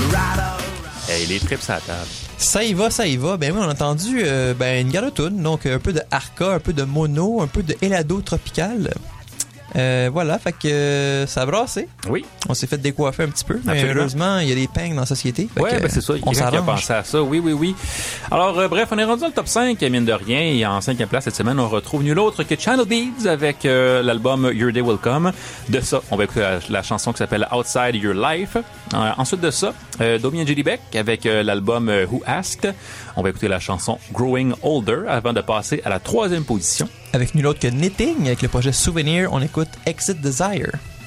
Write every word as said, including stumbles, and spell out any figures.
Hey, les trips à la table. Ça y va, ça y va. Ben oui, on a entendu euh, ben, une garde tune, donc un peu de Arca, un peu de Mono, un peu de Helado Tropical. Euh, voilà, fait que euh, ça a brassé. Oui. On s'est fait décoiffer un petit peu, mais Absolument. heureusement, il y a des peignes dans la société. Oui, ben c'est ça. Il y a on quelqu'un qui a s'arrange. pensé à ça. Oui, oui, oui. Alors, euh, bref, on est rendu dans le top cinq, mine de rien. Et en cinquième place cette semaine, on retrouve nul autre que Channel Beads avec euh, l'album Your Day Will Come. De ça, on va écouter la, la chanson qui s'appelle Outside Your Life. Euh, ensuite de ça, euh, Domi and Judy Beck avec euh, l'album euh, Who Asked. On va écouter la chanson Growing Older avant de passer à la troisième position. Avec nul autre que Knitting, avec le projet Souvenir, on écoute Exit Desire.